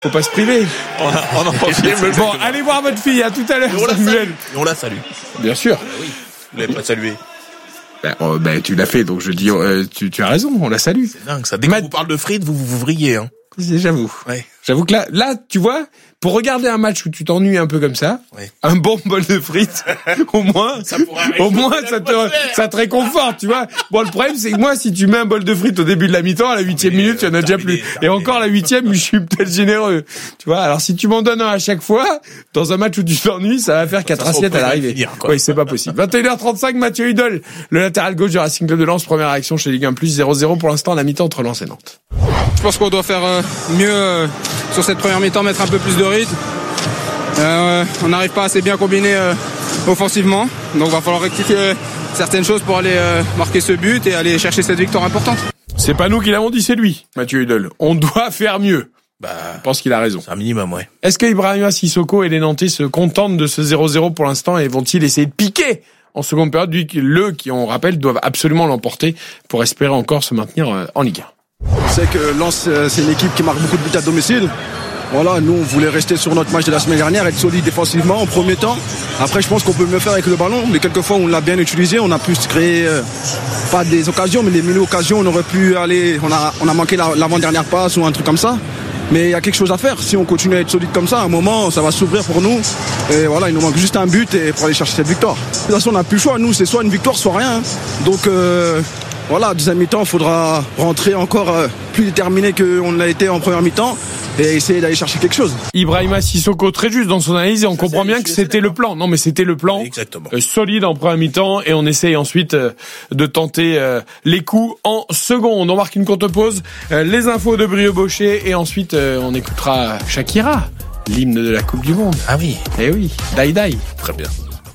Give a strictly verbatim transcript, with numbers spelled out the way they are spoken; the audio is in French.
Faut pas se priver. On, a, on en profite. Bon, allez voir votre fille, à tout à l'heure, on Samuel. La on la salue. Bien sûr. Euh, oui, vous l'avez pas salué. Ben, oh, ben, tu l'as fait, donc je dis, euh, tu, tu as raison, on la salue. C'est dingue, ça. Dès que Ma... vous parle de frites, vous, vous, vous vrillez, hein. J'avoue. Ouais. J'avoue que là, là, tu vois, pour regarder un match où tu t'ennuies un peu comme ça, ouais. un bon bol de frites, au moins, ça au moins, ça te, ça te réconforte, tu vois. Bon, le problème, c'est que moi, si tu mets un bol de frites au début de la mi-temps, à la huitième minute, il y en a déjà plus. Terminé. Et encore la huitième, je suis peut-être généreux. Tu vois. Alors, si tu m'en donnes un à chaque fois, dans un match où tu t'ennuies, ça va faire quatre assiettes à l'arrivée. Finir, oui, c'est pas possible. vingt et une heures trente-cinq, Mathieu Hudol, le latéral gauche du Racing Club de Lens, première réaction chez Ligue un plus, zéro zéro pour l'instant, la mi-temps entre Lens et Nantes. Je pense qu'on doit faire euh, mieux euh, sur cette première mi-temps, mettre un peu plus de rythme. Euh, on n'arrive pas assez bien combiné euh, offensivement, donc il va falloir rectifier euh, certaines choses pour aller euh, marquer ce but et aller chercher cette victoire importante. C'est pas nous qui l'avons dit, c'est lui, Mathieu Hudol. On doit faire mieux. Bah, je pense qu'il a raison. C'est un minimum, ouais. Est-ce qu'Ibrahima Sissoko et les Nantais se contentent de ce zéro zéro pour l'instant et vont-ils essayer de piquer en seconde période, lui, le qui, on rappelle, doivent absolument l'emporter pour espérer encore se maintenir en Ligue un? On sait que Lens, c'est une équipe qui marque beaucoup de buts à domicile. Voilà, nous, on voulait rester sur notre match de la semaine dernière, être solide défensivement en premier temps. Après, je pense qu'on peut mieux faire avec le ballon. Mais quelquefois, on l'a bien utilisé. On a pu se créer, euh, pas des occasions, mais des mini-occasions. On aurait pu aller, on a, on a manqué la, l'avant-dernière passe ou un truc comme ça. Mais il y a quelque chose à faire. Si on continue à être solide comme ça, à un moment, ça va s'ouvrir pour nous. Et voilà, il nous manque juste un but et pour aller chercher cette victoire. De toute façon, on n'a plus le choix. Nous, c'est soit une victoire, soit rien. Hein. Donc, euh, voilà, deuxième mi-temps, il faudra rentrer encore euh, plus déterminé qu'on l'a été en première mi-temps et essayer d'aller chercher quelque chose. Ibrahima Sissoko, très juste dans son analyse, et on ça, comprend bien que c'était le plan. Non, mais c'était le plan. Exactement. Euh, solide en première mi-temps, et on essaye ensuite euh, de tenter euh, les coups en seconde. On marque une courte pause, euh, les infos de Brio Bochet, et ensuite euh, on écoutera Shakira, l'hymne de la Coupe du Monde. Ah oui. Eh oui, Die Die. Très bien.